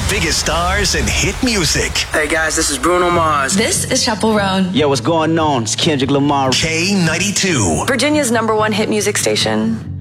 biggest stars and hit music. Hey guys, this is Bruno Mars. This is Chaperone. Yo, what's going on? It's Kendrick Lamar. K92. Virginia's #1 hit music station.